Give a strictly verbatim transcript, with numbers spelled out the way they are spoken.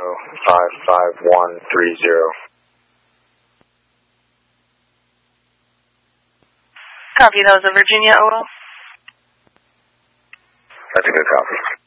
five five one three zero. Copy, that was a Virginia Odal. That's a good copy.